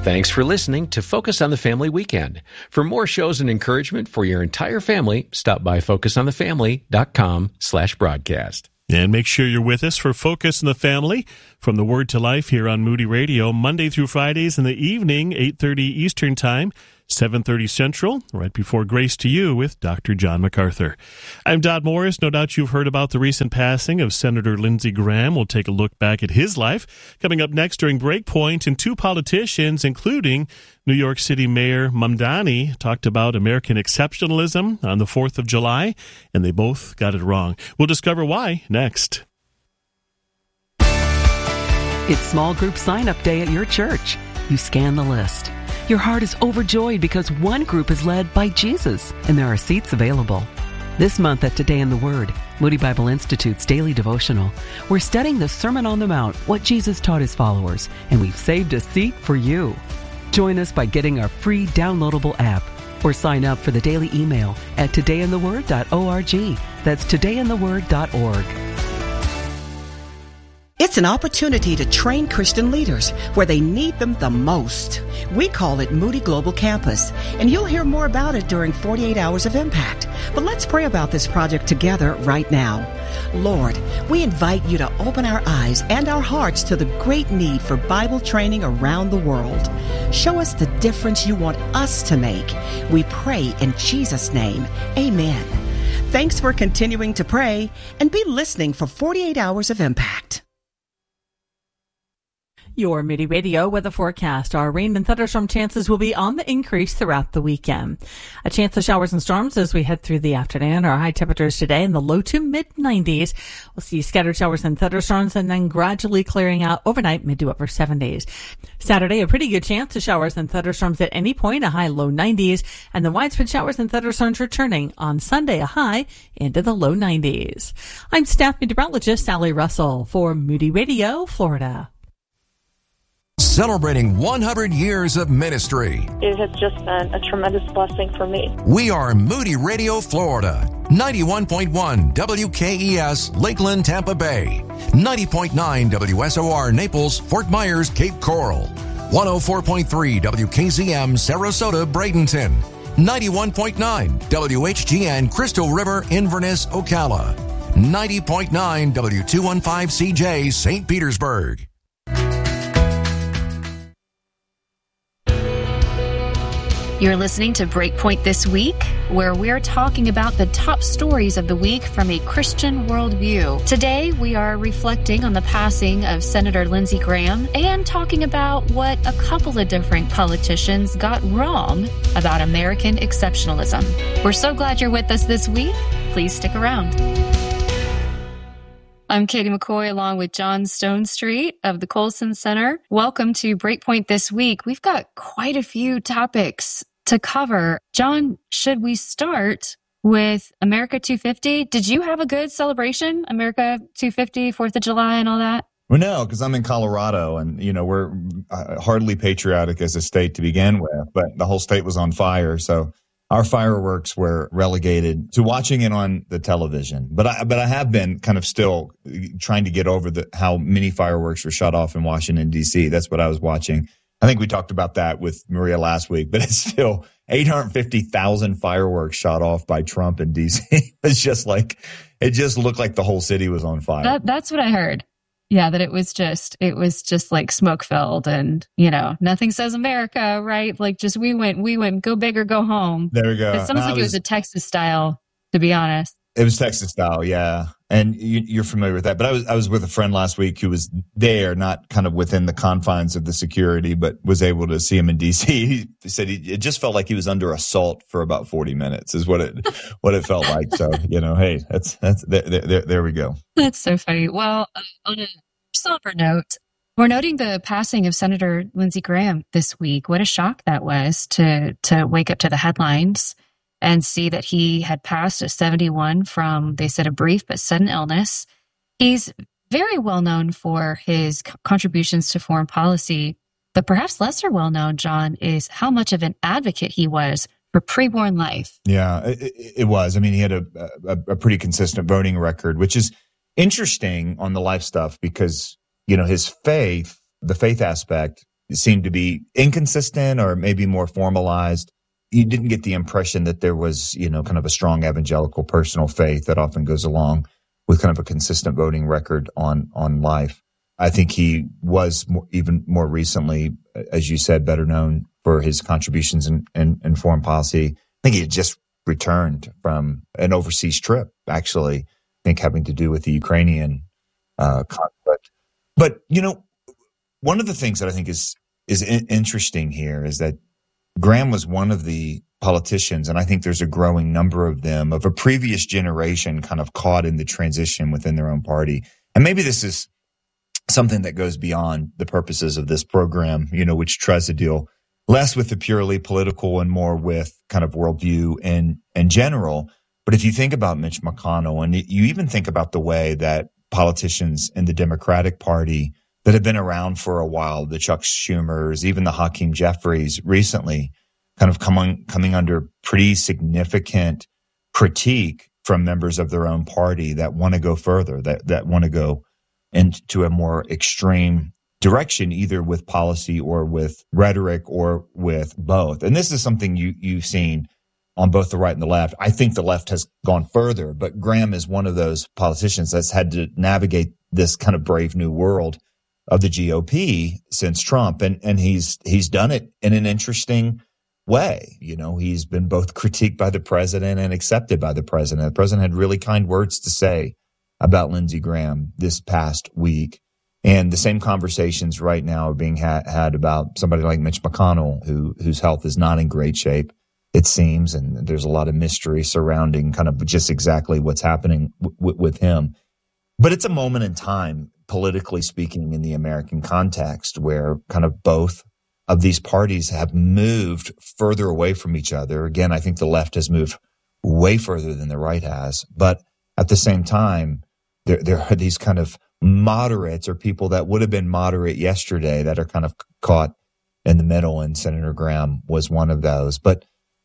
Thanks for listening to Focus on the Family Weekend. For more shows and encouragement for your entire family, stop by focusonthefamily.com/broadcast. And make sure you're with us for Focus on the Family from the Word to Life here on Moody Radio, Monday through Fridays in the evening, 8:30 Eastern Time, 7:30 Central, right before Grace to You with Dr. John MacArthur. I'm Dodd Morris. No doubt you've heard about the recent passing of Senator Lindsey Graham. We'll take a look back at his life. Coming up next during Breakpoint, and two politicians, including New York City Mayor Mamdani, talked about American exceptionalism on the 4th of July, and they both got it wrong. We'll discover why next. It's small group sign-up day at your church. You scan the list. Your heart is overjoyed because one group is led by Jesus, and there are seats available. This month at Today in the Word, Moody Bible Institute's daily devotional, we're studying the Sermon on the Mount, what Jesus taught his followers, and we've saved a seat for you. Join us by getting our free downloadable app or sign up for the daily email at todayintheword.org. That's todayintheword.org. It's an opportunity to train Christian leaders where they need them the most. We call it Moody Global Campus, and you'll hear more about it during 48 Hours of Impact. But let's pray about this project together right now. Lord, we invite you to open our eyes and our hearts to the great need for Bible training around the world. Show us the difference you want us to make. We pray in Jesus' name. Amen. Thanks for continuing to pray, and be listening for 48 Hours of Impact. Your Moody Radio weather forecast. Our rain and thunderstorm chances will be on the increase throughout the weekend. A chance of showers and storms as we head through the afternoon. Our high temperatures today in the low to mid-90s. We'll see scattered showers and thunderstorms and then gradually clearing out overnight, mid to upper 70s. Saturday, a pretty good chance of showers and thunderstorms at any point, a high low 90s. And the widespread showers and thunderstorms returning on Sunday, a high into the low 90s. I'm staff meteorologist Sally Russell for Moody Radio, Florida. Celebrating 100 years of ministry. It has just been a tremendous blessing for me. We are Moody Radio, Florida. 91.1 WKES, Lakeland, Tampa Bay. 90.9 WSOR, Naples, Fort Myers, Cape Coral. 104.3 WKZM, Sarasota, Bradenton. 91.9 WHGN, Crystal River, Inverness, Ocala. 90.9 W215CJ, St. Petersburg. You're listening to Breakpoint This Week, where we're talking about the top stories of the week from a Christian worldview. Today, we are reflecting on the passing of Senator Lindsey Graham and talking about what a couple of different politicians got wrong about American exceptionalism. We're so glad you're with us this week. Please stick around. I'm Katie McCoy along with John Stonestreet of the Colson Center. Welcome to Breakpoint This Week. We've got quite a few topics to cover. John, should we start with America 250? Did you have a good celebration? America 250, 4th of July and all that? Well, no, because I'm in Colorado and, we're hardly patriotic as a state to begin with, but the whole state was on fire. So our fireworks were relegated to watching it on the television. But I have been kind of still trying to get over how many fireworks were shut off in Washington, D.C. That's what I was watching. I think we talked about that with Maria last week, but it's still 850,000 fireworks shot off by Trump in D.C. It just looked like the whole city was on fire. That's what I heard. Yeah, that it was just like smoke filled and, nothing says America, right? Like just we went, go big or go home. There we go. It sounds like it was a Texas style, to be honest. It was Texas style, yeah. And you're familiar with that. But I was with a friend last week who was there, not kind of within the confines of the security, but was able to see him in D.C. He said it just felt like he was under assault for about 40 minutes is what it felt like. So, hey, that's there we go. That's so funny. Well, on a somber note, we're noting the passing of Senator Lindsey Graham this week. What a shock that was to wake up to the headlines and see that he had passed at 71 from, they said, a brief but sudden illness. He's very well known for his contributions to foreign policy, but perhaps lesser well known, John, is how much of an advocate he was for preborn life. Yeah, it was. I mean, he had a pretty consistent voting record, which is interesting on the life stuff because, his faith, the faith aspect seemed to be inconsistent or maybe more formalized. You didn't get the impression that there was, kind of a strong evangelical personal faith that often goes along with kind of a consistent voting record on life. I think he was even more recently, as you said, better known for his contributions in foreign policy. I think he had just returned from an overseas trip, actually, I think having to do with the Ukrainian conflict. But, one of the things that I think is interesting here is that Graham was one of the politicians, and I think there's a growing number of them, of a previous generation kind of caught in the transition within their own party. And maybe this is something that goes beyond the purposes of this program, which tries to deal less with the purely political and more with kind of worldview in general. But if you think about Mitch McConnell, and you even think about the way that politicians in the Democratic Party that have been around for a while, the Chuck Schumers, even the Hakeem Jeffries recently, kind of coming under pretty significant critique from members of their own party that want to go further, that want to go into a more extreme direction, either with policy or with rhetoric or with both. And this is something you've seen on both the right and the left. I think the left has gone further, but Graham is one of those politicians that's had to navigate this kind of brave new world of the GOP since Trump. And he's done it in an interesting way. He's been both critiqued by the president and accepted by the president. The president had really kind words to say about Lindsey Graham this past week. And the same conversations right now are being had about somebody like Mitch McConnell, whose health is not in great shape, it seems. And there's a lot of mystery surrounding kind of just exactly what's happening with him. But it's a moment in time, politically speaking, in the American context, where kind of both of these parties have moved further away from each other. Again, I think the left has moved way further than the right has. But at the same time, there are these kind of moderates, or people that would have been moderate yesterday, that are kind of caught in the middle. And Senator Graham was one of those. But,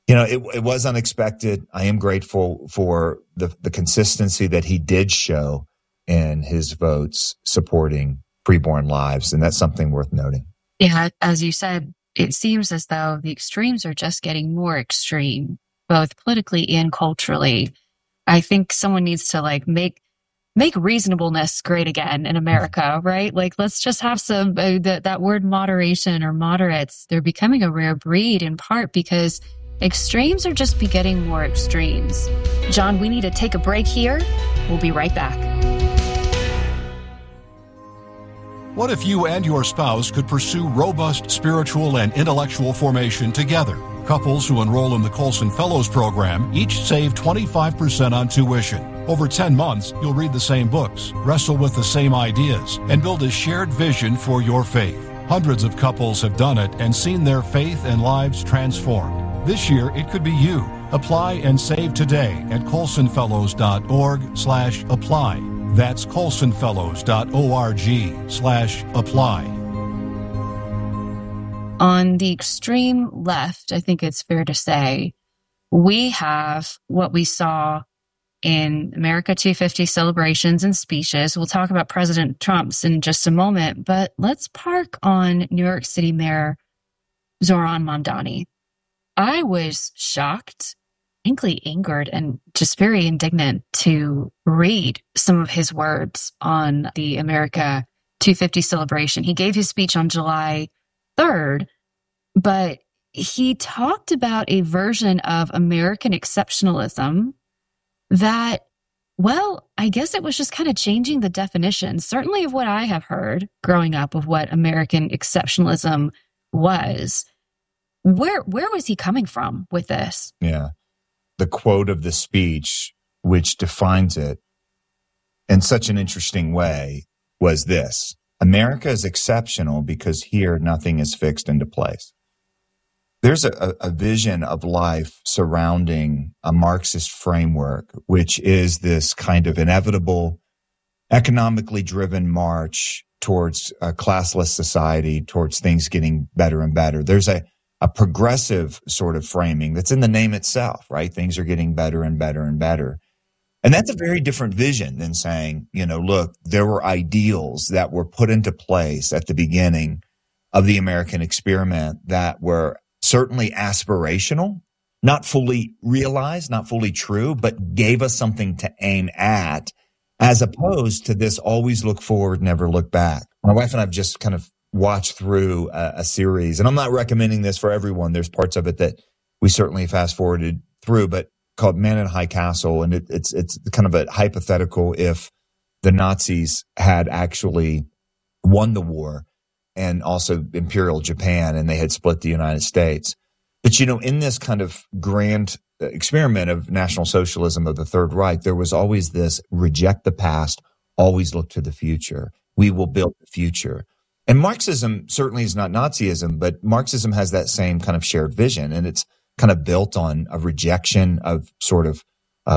it was unexpected. I am grateful for the consistency that he did show in his votes supporting preborn lives. And that's something worth noting. Yeah, as you said, it seems as though the extremes are just getting more extreme, both politically and culturally. I think someone needs to make reasonableness great again in America, right? Let's just have some, that word moderation or moderates, they're becoming a rare breed in part because extremes are just getting more extremes. John, we need to take a break here. We'll be right back. What if you and your spouse could pursue robust spiritual and intellectual formation together? Couples who enroll in the Colson Fellows program each save 25% on tuition. Over 10 months, you'll read the same books, wrestle with the same ideas, and build a shared vision for your faith. Hundreds of couples have done it and seen their faith and lives transformed. This year, it could be you. Apply and save today at colsonfellows.org/apply. That's colsonfellows.org/apply. On the extreme left, I think it's fair to say, we have what we saw in America 250 celebrations and speeches. We'll talk about President Trump's in just a moment, but let's park on New York City Mayor Zohran Mamdani. I was shocked, frankly angered, and just very indignant to read some of his words on the America 250 celebration. He gave his speech on July 3rd, but he talked about a version of American exceptionalism that, well, I guess it was just kind of changing the definition, certainly of what I have heard growing up of what American exceptionalism was. Where was he coming from with this? Yeah. The quote of the speech, which defines it in such an interesting way, was this: America is exceptional because here nothing is fixed into place. There's a vision of life surrounding a Marxist framework, which is this kind of inevitable, economically driven march towards a classless society, towards things getting better and better. There's a progressive sort of framing that's in the name itself, right? Things are getting better and better and better. And that's a very different vision than saying, look, there were ideals that were put into place at the beginning of the American experiment that were certainly aspirational, not fully realized, not fully true, but gave us something to aim at, as opposed to this always look forward, never look back. My wife and I have just kind of watched through a series, and I'm not recommending this for everyone. There's parts of it that we certainly fast forwarded through, but called Man in High Castle. And it's kind of a hypothetical if the Nazis had actually won the war and also Imperial Japan, and they had split the United States. But, in this kind of grand experiment of National Socialism of the Third Reich, there was always this reject the past, always look to the future. We will build the future. And Marxism certainly is not Nazism, but Marxism has that same kind of shared vision, and it's kind of built on a rejection of sort of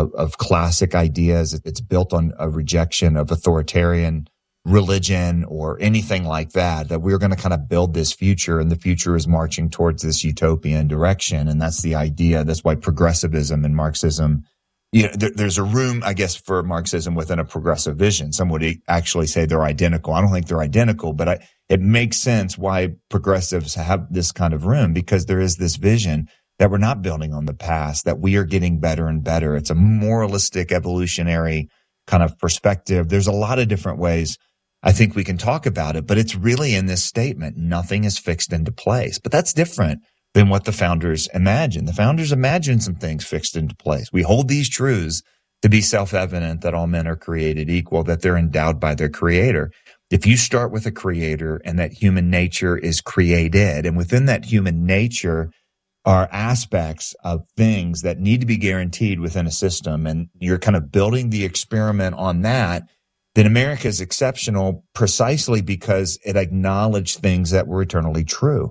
classic ideas. It's built on a rejection of authoritarian religion or anything like that we're going to kind of build this future, and the future is marching towards this utopian direction. And that's the idea. That's why progressivism and Marxism, there's a room, I guess, for Marxism within a progressive vision. Some would actually say they're identical. I don't think they're identical, but it makes sense why progressives have this kind of room, because there is this vision that we're not building on the past, that we are getting better and better. It's a moralistic, evolutionary kind of perspective. There's a lot of different ways I think we can talk about it, but it's really in this statement, nothing is fixed into place. But that's different than what the founders imagined. The founders imagined some things fixed into place. We hold these truths to be self-evident, that all men are created equal, that they're endowed by their creator. If you start with a creator and that human nature is created, and within that human nature are aspects of things that need to be guaranteed within a system, and you're kind of building the experiment on that, then America is exceptional precisely because it acknowledged things that were eternally true.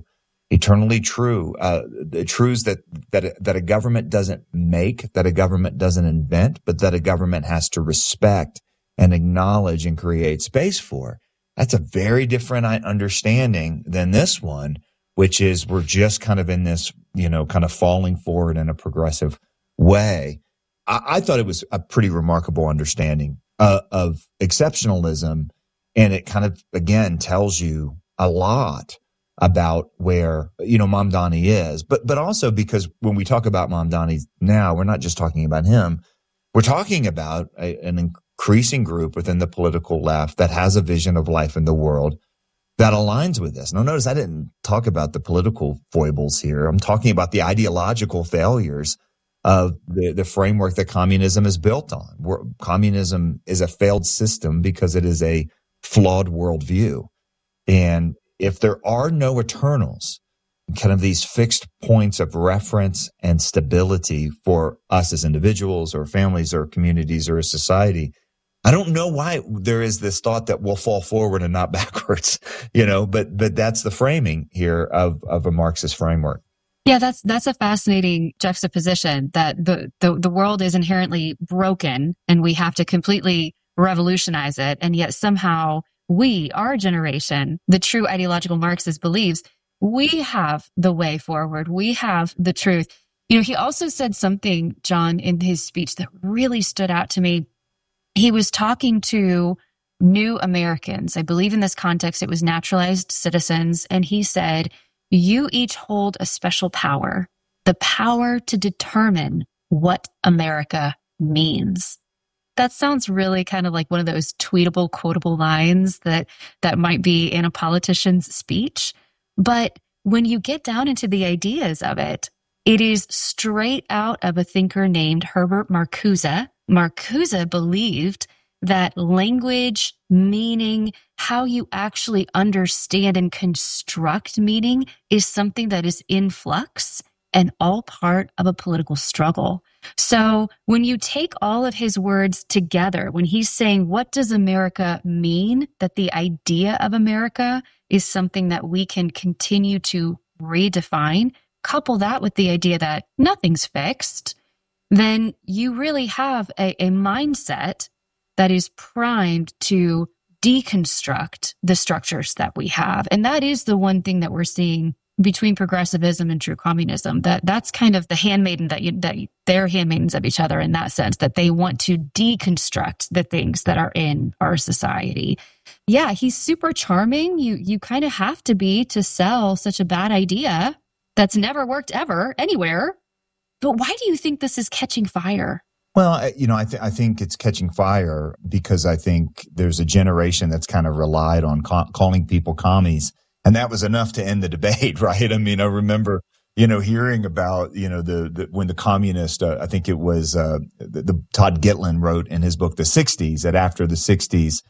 The truths that a government doesn't make, that a government doesn't invent, but that a government has to respect and acknowledge and create space for. That's a very different understanding than this one, which is we're just kind of in this, kind of falling forward in a progressive way. I thought it was a pretty remarkable understanding of exceptionalism, and it kind of, again, tells you a lot about where, Mamdani is. But also because when we talk about Mamdani now, we're not just talking about him. We're talking about an increasing group within the political left that has a vision of life in the world that aligns with this. Now, notice I didn't talk about the political foibles here. I'm talking about the ideological failures of the framework that communism is built on. Communism is a failed system because it is a flawed worldview. And if there are no eternals, kind of these fixed points of reference and stability for us as individuals or families or communities or a society, I don't know why there is this thought that we'll fall forward and not backwards, but that's the framing here of a Marxist framework. Yeah, that's a fascinating juxtaposition, that the world is inherently broken and we have to completely revolutionize it. And yet somehow we, our generation, the true ideological Marxist, believes we have the way forward. We have the truth. He also said something, John, in his speech that really stood out to me. He was talking to new Americans. I believe in this context, it was naturalized citizens. And he said, you each hold a special power, the power to determine what America means. That sounds really kind of like one of those tweetable, quotable lines that might be in a politician's speech. But when you get down into the ideas of it, it is straight out of a thinker named Herbert Marcuse. Marcuse believed that language, meaning, how you actually understand and construct meaning is something that is in flux and all part of a political struggle. So when you take all of his words together, when he's saying, what does America mean? That the idea of America is something that we can continue to redefine, couple that with the idea that nothing's fixed, then you really have a mindset that is primed to deconstruct the structures that we have. And that is the one thing that we're seeing between progressivism and true communism. That's kind of the handmaiden that they're handmaidens of each other in that sense, that they want to deconstruct the things that are in our society. Yeah, he's super charming. You kind of have to be to sell such a bad idea that's never worked ever anywhere. But why do you think this is catching fire? Well, I think it's catching fire because I think there's a generation that's kind of relied on calling people commies. And that was enough to end the debate, right? I mean, I remember, hearing about, when the communist, I think it was, the Todd Gitlin wrote in his book, The 60s, that after the 60s,